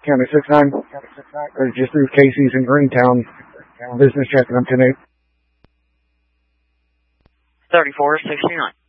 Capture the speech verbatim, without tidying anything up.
County six nine. Or just through Casey's in Greentown. Business checking on ten eight. thirty-four sixty-nine.